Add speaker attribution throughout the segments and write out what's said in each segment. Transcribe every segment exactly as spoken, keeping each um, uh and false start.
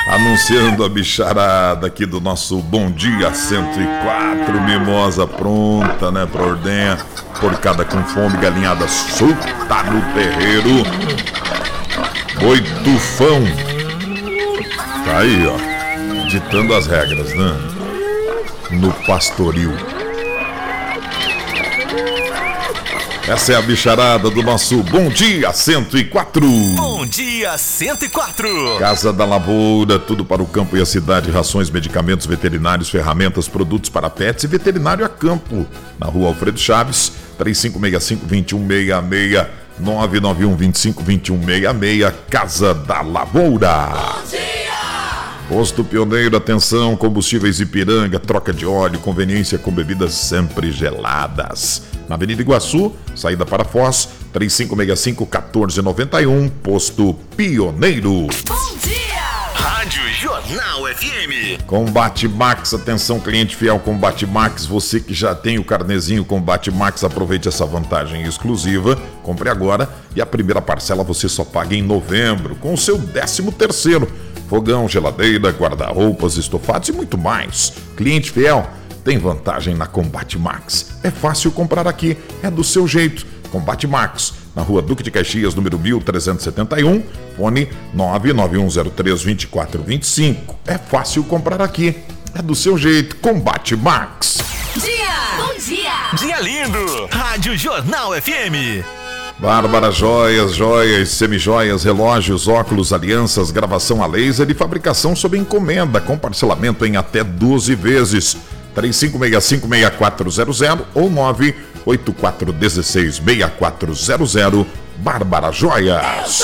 Speaker 1: Anunciando a bicharada aqui do nosso Bom Dia cento e quatro, mimosa pronta, né, pra ordenha, porcada com fome, galinhada solta no terreiro, boi tufão, tá aí, ó, ditando as regras, né, no pastoril. Essa é a bicharada do nosso Bom Dia cento e quatro.
Speaker 2: Bom Dia cento e quatro.
Speaker 1: Casa da Lavoura, tudo para o campo e a cidade, rações, medicamentos veterinários, ferramentas, produtos para pets e veterinário a campo. Na rua Alfredo Chaves, três cinco seis cinco, dois um seis seis, nove nove um, dois cinco, dois um seis seis, Casa da Lavoura.
Speaker 2: Bom dia!
Speaker 1: Posto Pioneiro, atenção, combustíveis Ipiranga, troca de óleo, conveniência com bebidas sempre geladas. Na Avenida Iguaçu, saída para Foz, três cinco seis cinco, um quatro nove um, Posto Pioneiro.
Speaker 2: Bom dia! Rádio Jornal F M.
Speaker 1: Combate Max, atenção cliente fiel Combate Max, você que já tem o carnezinho Combate Max, aproveite essa vantagem exclusiva, compre agora e a primeira parcela você só paga em novembro, com o seu décimo terceiro. Fogão, geladeira, guarda-roupas, estofados e muito mais. Cliente fiel tem vantagem na Combate Max. É fácil comprar aqui, é do seu jeito. Combate Max, na rua Duque de Caxias, número mil trezentos e setenta e um, fone nove nove um zero três, dois quatro dois cinco. É fácil comprar aqui, é do seu jeito. Combate Max.
Speaker 2: Dia! Bom dia! Dia lindo! Rádio Jornal F M.
Speaker 1: Bárbara Joias, joias, semijoias, relógios, óculos, alianças, gravação a laser e fabricação sob encomenda, com parcelamento em até doze vezes. três cinco seis cinco, seis quatro zero zero ou nove oito quatro um seis, seis quatro zero zero. Bárbara Joias.
Speaker 2: Eu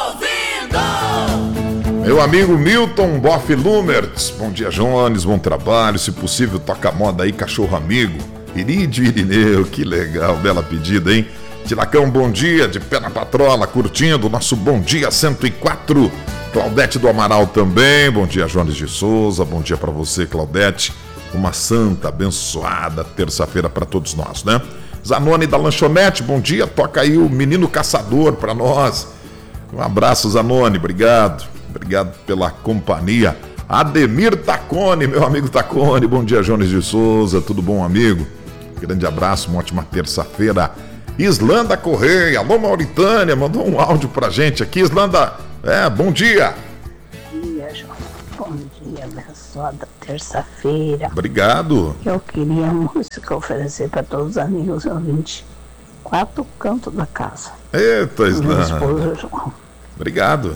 Speaker 2: tô ouvindo!
Speaker 1: Meu amigo Milton Boff Lumertz. Bom dia, Jones, bom trabalho. Se possível, toca a moda aí, cachorro amigo. Irídio Irineu, que legal, bela pedida, hein? Tilacão, bom dia, de pé na patrola, curtindo o nosso Bom Dia cento e quatro. Claudete do Amaral também, bom dia, Jones de Souza, bom dia pra você, Claudete. Uma santa, abençoada terça-feira pra todos nós, né? Zanoni da Lanchonete, bom dia, toca aí o Menino Caçador pra nós. Um abraço, Zanoni, obrigado, obrigado pela companhia. Ademir Tacone, meu amigo Tacone, bom dia, Jones de Souza, tudo bom, amigo? Grande abraço, uma ótima terça-feira. Islanda Correia, alô Mauritânia, mandou um áudio pra gente aqui. Islanda, é, bom dia.
Speaker 3: Bom dia, João. Bom dia, abençoada terça-feira.
Speaker 1: Obrigado.
Speaker 3: Eu queria música oferecer para todos os amigos ouvintes. Quatro cantos da casa.
Speaker 1: Eita,
Speaker 3: Meu
Speaker 1: Islanda.
Speaker 3: esposo, João.
Speaker 1: Obrigado.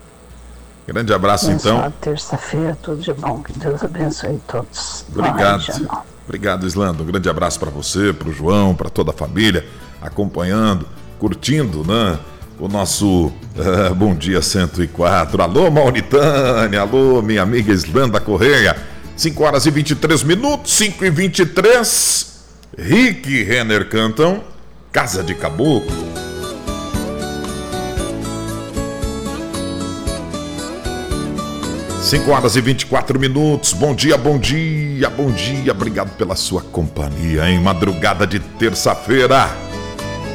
Speaker 1: Grande abraço,
Speaker 3: Abençoada
Speaker 1: então.
Speaker 3: terça-feira, tudo de bom. Que Deus abençoe todos.
Speaker 1: Obrigado.
Speaker 3: Vai,
Speaker 1: Obrigado, Islanda. Um grande abraço para você, para o João, para toda a família, acompanhando, curtindo, né? O nosso uh, Bom Dia cento e quatro. Alô, Mauritânia. Alô, minha amiga Islanda Correia. cinco horas e vinte e três minutos, cinco e vinte e três. Rick e Renner cantam Casa de Caboclo. cinco horas e vinte e quatro minutos. Bom dia, bom dia, bom dia. Obrigado pela sua companhia em madrugada de terça-feira.